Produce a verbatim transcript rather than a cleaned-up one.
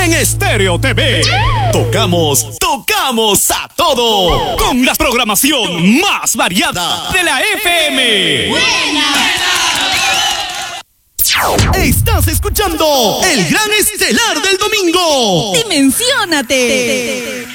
en Estéreo T V. Tocamos, tocamos a todo. Con la programación más variada de la F M. ¡Buena! Estás escuchando el gran estelar del domingo. Dimensiónate.